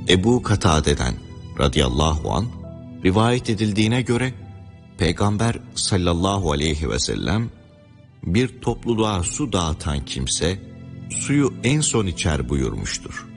Ebu Katade'den radıyallahu an rivayet edildiğine göre Peygamber sallallahu aleyhi ve sellem bir topluluğa su dağıtan kimse suyu en son içer buyurmuştur.